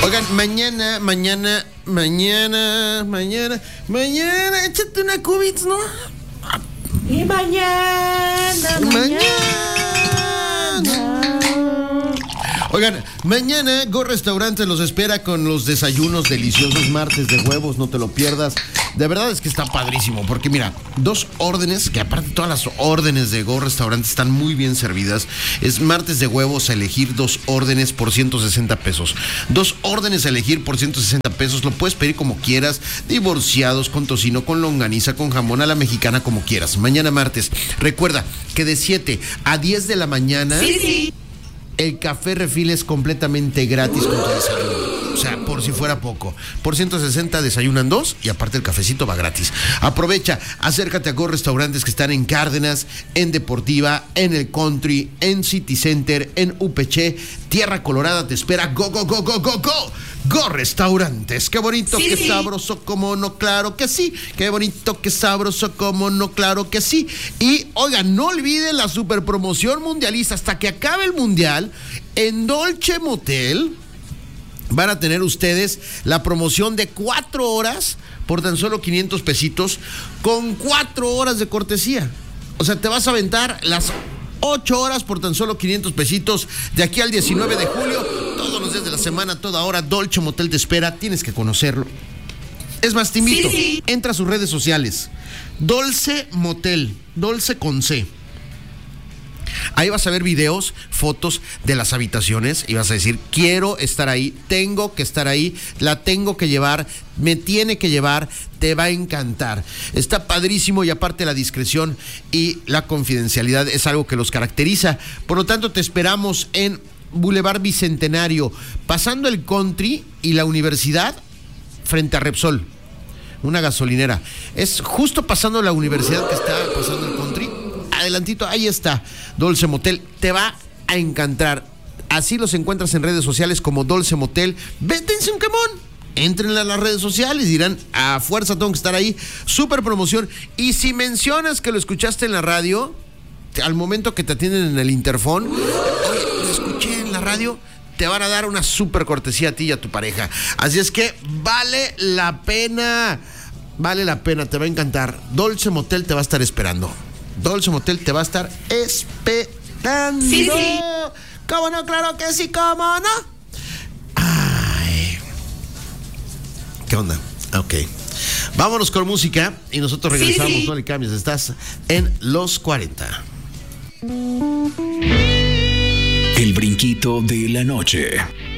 Oigan, mañana, échate una Cubits, ¿no? Y mañana. Oigan, mañana Go Restaurante los espera con los desayunos deliciosos, martes de huevos, no te lo pierdas. De verdad es que está padrísimo, porque mira, 2 órdenes, que aparte todas las órdenes de Go Restaurante están muy bien servidas. Es martes de huevos a elegir 2 órdenes por 160 pesos. 2 órdenes a elegir por 160 pesos, lo puedes pedir como quieras, divorciados, con tocino, con longaniza, con jamón, a la mexicana, como quieras. Mañana martes, recuerda que de 7 a 10 de la mañana... Sí. El café refil es completamente gratis con tu desayuno. O sea, por si fuera poco. Por 160 desayunan 2 y aparte el cafecito va gratis. Aprovecha, acércate a Go Restaurantes que están en Cárdenas, en Deportiva, en el Country, en City Center, en UPC, Tierra Colorada te espera. Go, go, go, go, go, go. Go Restaurantes. Qué bonito, sí, qué sabroso, como no, claro que sí. Qué bonito, qué sabroso, como no, claro que sí. Y oigan, no olviden la super promoción mundialista. Hasta que acabe el mundial, en Dolce Motel van a tener ustedes la promoción de 4 horas por tan solo 500 pesitos con 4 horas de cortesía. O sea, te vas a aventar las 8 horas por tan solo 500 pesitos de aquí al 19 de julio. Todos los días de la semana, toda hora, Dolce Motel te espera. Tienes que conocerlo. Es más, te invito. Sí. Entra a sus redes sociales. Dolce Motel, Dolce con C. Ahí vas a ver videos, fotos de las habitaciones y vas a decir, quiero estar ahí, tengo que estar ahí, la tengo que llevar, me tiene que llevar, te va a encantar. Está padrísimo y aparte la discreción y la confidencialidad es algo que los caracteriza. Por lo tanto, te esperamos en Boulevard Bicentenario, pasando el Country y la universidad frente a Repsol, una gasolinera. Es justo pasando la universidad que está pasando el Country. Adelantito, ahí está, Dolce Motel, te va a encantar. Así los encuentras en redes sociales como Dolce Motel. Vétense un quemón, entren a las redes sociales, dirán, a fuerza tengo que estar ahí. Súper promoción. Y si mencionas que lo escuchaste en la radio, al momento que te atienden en el interfón, oye, lo escuché en la radio, te van a dar una súper cortesía a ti y a tu pareja. Así es que vale la pena, te va a encantar. Dolce Motel te va a estar esperando. Dolce Motel te va a estar esperando. Sí. ¿Cómo no? Claro que sí, ¿cómo no? Ay. ¿Qué onda? Ok. Vámonos con música y nosotros regresamos. Sí. No le cambies, estás en Los 40. El brinquito de la noche.